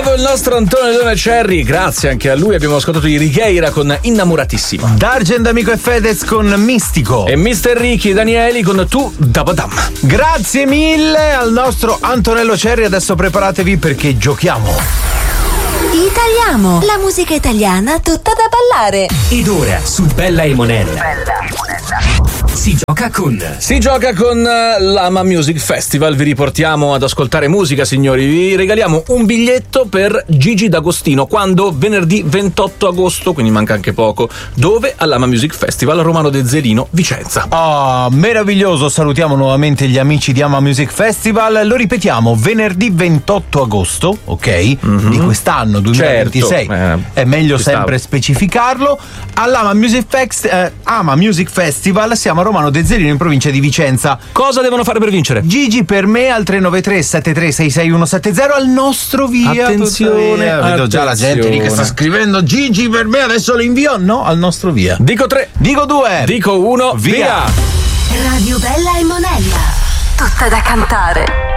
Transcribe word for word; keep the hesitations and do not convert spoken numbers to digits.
Bravo il nostro Antonio Leone Cerri, grazie anche a lui. Abbiamo ascoltato i Righeira con Innamoratissima, D'Argent Amico e Fedez con Mistico e mister Ricky Danieli con Tu Dabadam. Grazie mille al nostro Antonello Cerri. Adesso preparatevi perché giochiamo. Italiamo, la musica italiana tutta da ballare. Ed ora su Bella e Monella si gioca con Si gioca con l'Ama Music Festival. Vi riportiamo ad ascoltare musica, signori. Vi regaliamo un biglietto per Gigi D'Agostino quando? Venerdì ventotto agosto, quindi manca anche poco. Dove? All'Ama Music Festival Romano De Zerino, Vicenza. Oh, meraviglioso. Salutiamo nuovamente gli amici di Ama Music Festival. Lo ripetiamo, venerdì ventotto agosto, ok? Mm-hmm. Di quest'anno duemilaventisei. Certo, eh, è meglio sempre stavo. specificarlo. All'Ama Music, Fex, eh, Ama Music Festival siamo a Romano De Zerino in provincia di Vicenza. Cosa devono fare per vincere? Gigi per me al tre nove tre sette tre sei sei uno sette zero al nostro via. Attenzione, via. Vedo già la gente lì che sta scrivendo Gigi per me, adesso lo invio. No, al nostro via. Dico tre. Dico due. Dico uno. Via. Radio Bella e Monella, tutta da cantare.